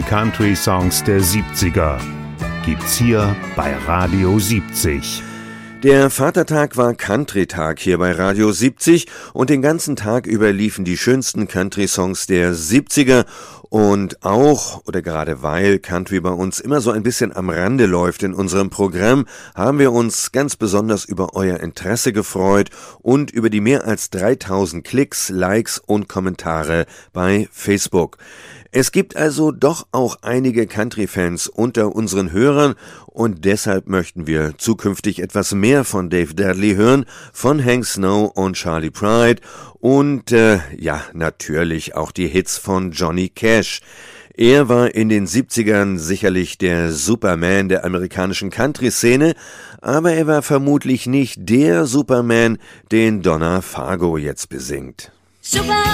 Country-Songs der 70er. Gibt's hier bei Radio 70. Der Vatertag war Country-Tag hier bei Radio 70 und den ganzen Tag über liefen die schönsten Country-Songs der 70er. Und auch, oder gerade weil Country bei uns immer so ein bisschen am Rande läuft in unserem Programm, haben wir uns ganz besonders über euer Interesse gefreut und über die mehr als 3000 Klicks, Likes und Kommentare bei Facebook. Es gibt also doch auch einige Country-Fans unter unseren Hörern und deshalb möchten wir zukünftig etwas mehr von Dave Dudley hören, von Hank Snow und Charley Pride und natürlich auch die Hits von Johnny Cash. Er war in den 70ern sicherlich der Superman der amerikanischen Country-Szene, aber er war vermutlich nicht der Superman, den Donna Fargo jetzt besingt. Super